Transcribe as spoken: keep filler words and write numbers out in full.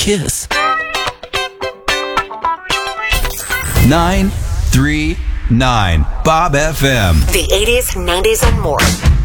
kiss. nine three nine Bob F M. The eighties, nineties, and more.